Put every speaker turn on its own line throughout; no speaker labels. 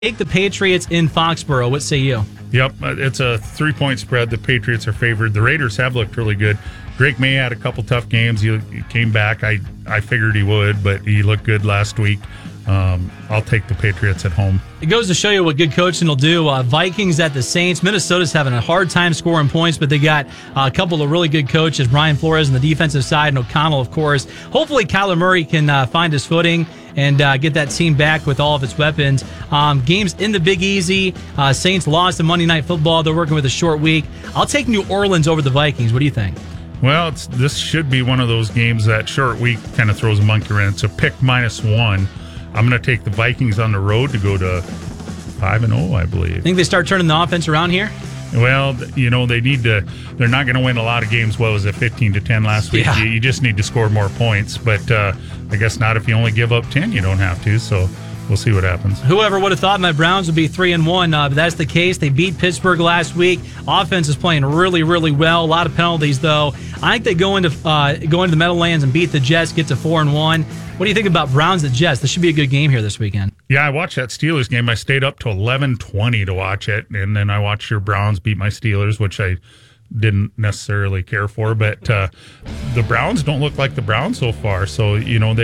Take the Patriots in Foxborough. What say you?
Yep, it's a 3-point spread. The Patriots are favored. The Raiders have looked really good. Drake May had a couple tough games. He came back. I figured he would, but he looked good last week. I'll take the Patriots at home.
It goes to show you what good coaching will do. Vikings at the Saints. Minnesota's having a hard time scoring points, but they got a couple of really good coaches, Brian Flores on the defensive side and O'Connell, of course. Hopefully Kyler Murray can find his footing and get that team back with all of its weapons. Games in the Big Easy. Saints lost in Monday Night Football. They're working with a short week. I'll take New Orleans over the Vikings. What do you think?
Well, this should be one of those games that short week kind of throws a monkey wrench. It's a pick -1. I'm going to take the Vikings on the road to go to 5-0, I believe.
Think they start turning the offense around here?
Well, they need to. They're not going to win a lot of games. What was it, 15-10 last week?
Yeah.
You just need to score more points. But I guess not if you only give up 10. You don't have to. So we'll see what happens.
Whoever would have thought my Browns would be 3-1, but that's the case. They beat Pittsburgh last week. Offense is playing really, really well. A lot of penalties, though. I think they go into the Meadowlands and beat the Jets, get to 4-1. What do you think about Browns at Jets? This should be a good game here this weekend.
Yeah, I watched that Steelers game. I stayed up till 11:20 to watch it, and then I watched your Browns beat my Steelers, which I didn't necessarily care for. But the Browns don't look like the Browns so far. So,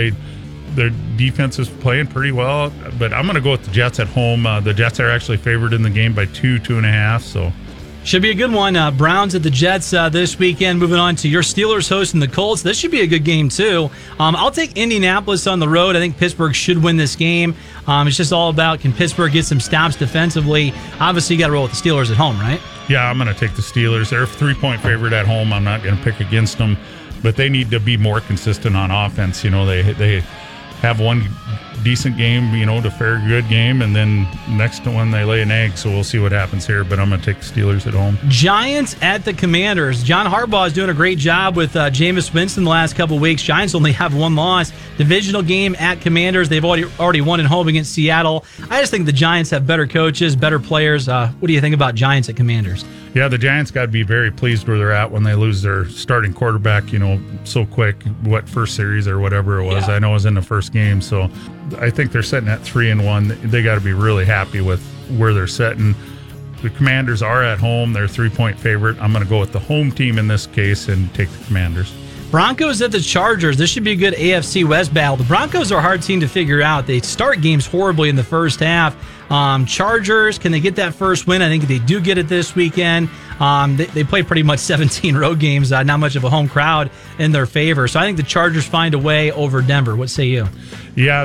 their defense is playing pretty well. But I'm going to go with the Jets at home. The Jets are actually favored in the game by 2.5. So
should be a good one. Browns at the Jets this weekend. Moving on to your Steelers hosting the Colts. This should be a good game, too. I'll take Indianapolis on the road. I think Pittsburgh should win this game. It's just all about, can Pittsburgh get some stops defensively? Obviously, you got to roll with the Steelers at home, right?
Yeah, I'm going to take the Steelers. They're a 3-point favorite at home. I'm not going to pick against them. But they need to be more consistent on offense. They have one decent game, to fair good game, and then next one they lay an egg. So we'll see what happens here, but I'm going to take the Steelers at home.
Giants at the Commanders. John Harbaugh is doing a great job with Jameis Winston the last couple of weeks. Giants only have one loss. Divisional game at Commanders. They've already won at home against Seattle. I just think the Giants have better coaches, better players. What do you think about Giants at Commanders?
Yeah, the Giants got to be very pleased where they're at when they lose their starting quarterback, so quick. First series or whatever it was. Yeah. I know it was in the first game. So I think they're sitting at 3-1. They got to be really happy with where they're sitting. The Commanders are at home. They're a 3-point favorite. I'm going to go with the home team in this case and take the Commanders.
Broncos at the Chargers. This should be a good AFC West battle. The Broncos are a hard team to figure out. They start games horribly in the first half. Chargers, can they get that first win? I think they do get it this weekend. They play pretty much 17 road games, not much of a home crowd in their favor. So I think the Chargers find a way over Denver. What say you?
Yeah,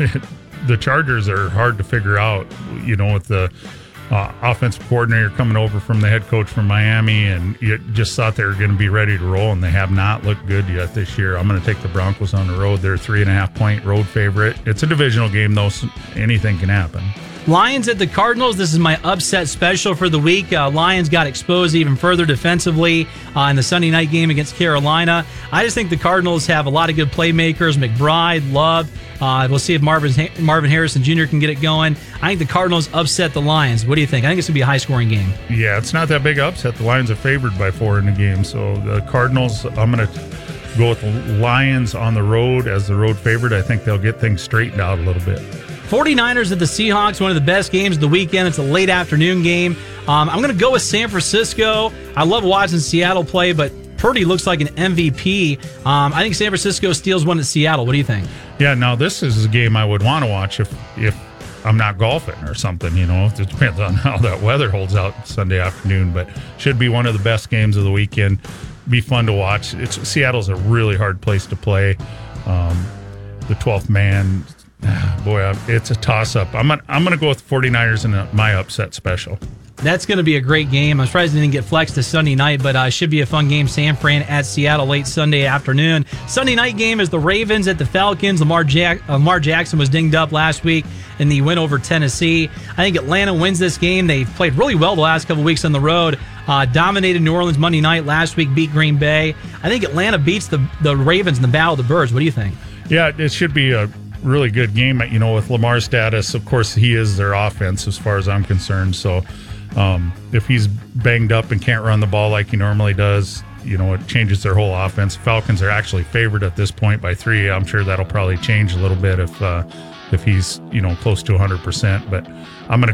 the Chargers are hard to figure out, with the offensive coordinator coming over from the head coach from Miami, and you just thought they were going to be ready to roll, and they have not looked good yet this year. I'm going to take the Broncos on the road. They're a 3.5-point road favorite. It's a divisional game, though, so anything can happen.
Lions at the Cardinals. This is my upset special for the week. Lions got exposed even further defensively in the Sunday night game against Carolina. I just think the Cardinals have a lot of good playmakers. McBride, Love. We'll see if Marvin Harrison Jr. can get it going. I think the Cardinals upset the Lions. What do you think? I think it's going to be a high-scoring game. Yeah,
it's not that big upset. The Lions are favored by 4 in the game. So the Cardinals, I'm going to go with the Lions on the road as the road favorite. I think they'll get things straightened out a little bit.
49ers at the Seahawks, one of the best games of the weekend. It's a late afternoon game. I'm going to go with San Francisco. I love watching Seattle play, but Purdy looks like an MVP. I think San Francisco steals one at Seattle. What do you think?
Yeah, now this is a game I would want to watch if I'm not golfing or something. It depends on how that weather holds out Sunday afternoon, but should be one of the best games of the weekend. Be fun to watch. Seattle's a really hard place to play. The 12th man. Boy, it's a toss-up. I'm gonna go with 49ers in my upset special.
That's going to be a great game. I'm surprised it didn't get flexed to Sunday night, but should be a fun game. San Fran at Seattle late Sunday afternoon. Sunday night game is the Ravens at the Falcons. Lamar Jackson was dinged up last week in the win over Tennessee. I think Atlanta wins this game. They've played really well the last couple weeks on the road. Dominated New Orleans Monday night. Last week beat Green Bay. I think Atlanta beats the Ravens in the Battle of the Birds. What do you think?
Yeah, it should be a really good game. With Lamar's status, of course, he is their offense as far as I'm concerned. So if he's banged up and can't run the ball like he normally does, it changes their whole offense. Falcons are actually favored at this point by 3. I'm sure that'll probably change a little bit if if he's close to 100%. But I'm going to